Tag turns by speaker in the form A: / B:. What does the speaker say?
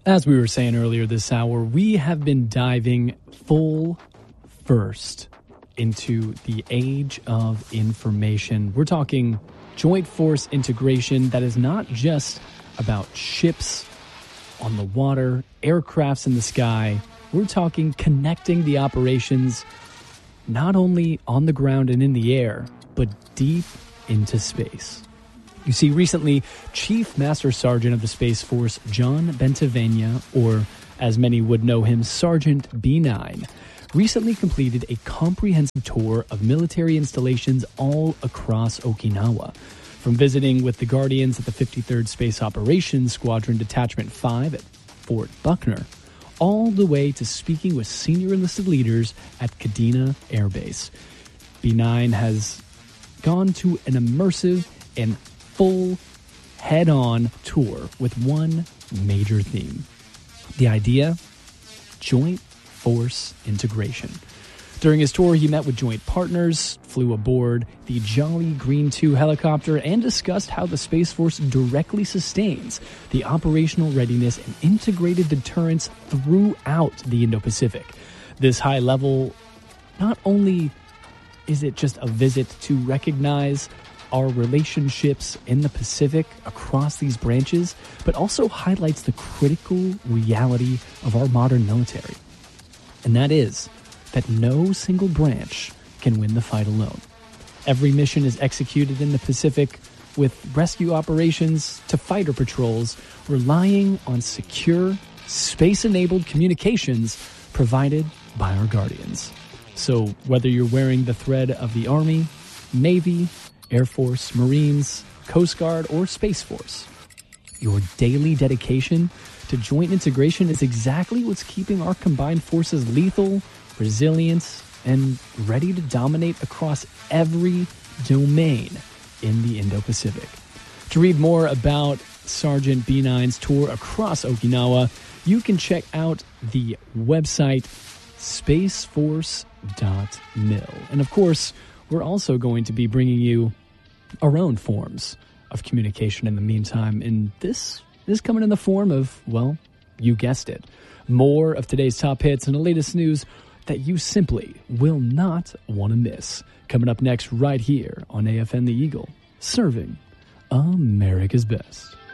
A: As we were saying earlier this hour, we have been diving full first into the age of information. We're talking joint force integration that is not just about ships on the water, aircrafts in the sky. We're talking connecting the operations not only on the ground and in the air, but deep into space. You see, recently, Chief Master Sergeant of the Space Force, John Bentavenia, or as many would know him, Sergeant B9, recently completed a comprehensive tour of military installations all across Okinawa. From visiting with the Guardians at the 53rd Space Operations Squadron Detachment 5 at Fort Buckner, all the way to speaking with senior enlisted leaders at Kadena Air Base. B9 has gone to an immersive and full head-on tour with one major theme. The idea? Joint force integration. During his tour, he met with joint partners, flew aboard the Jolly Green 2 helicopter, and discussed how the Space Force directly sustains the operational readiness and integrated deterrence throughout the Indo-Pacific. This high level, not only is it just a visit to recognize our relationships in the Pacific across these branches, but also highlights the critical reality of our modern military. And that is that no single branch can win the fight alone. Every mission is executed in the Pacific, with rescue operations to fighter patrols relying on secure, space-enabled communications provided by our Guardians. So whether you're wearing the thread of the Army, Navy, Air Force, Marines, Coast Guard, or Space Force, your daily dedication to joint integration is exactly what's keeping our combined forces lethal, resilient, and ready to dominate across every domain in the Indo-Pacific. To read more about Sergeant B9's tour across Okinawa, you can check out the website spaceforce.mil. And of course, we're also going to be bringing you our own forms of communication in the meantime. And this is coming in the form of, well, you guessed it, more of today's top hits and the latest news that you simply will not want to miss. Coming up next right here on AFN The Eagle, serving America's best.